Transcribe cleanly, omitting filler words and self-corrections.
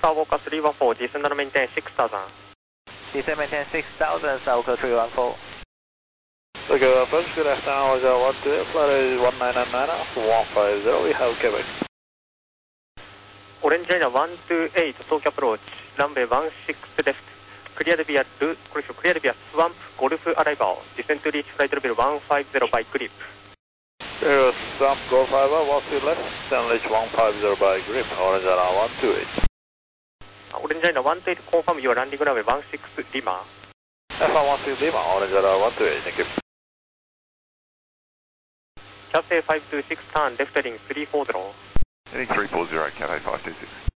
Sawaka 314, descend and maintain 6000. Descend maintain 6000, Sawaka 314. Okay, first good afternoon, 12, flight is 1999, 150, we have Quebec. Orange Area 128, Tokyo approach, runway 16 left, cleared via Swamp, Golf arrival, descend to reach flight level 150 by grip. Swamp, Golf arrival, 12 left, then reach 150 by grip, Orange Area 128. Orange Area 128, confirm you are landing runway 16 Lima. F116 Lima, Orange Area 128, thank you. Cathay 526, turn left heading 340. Heading 340, Cathay 526.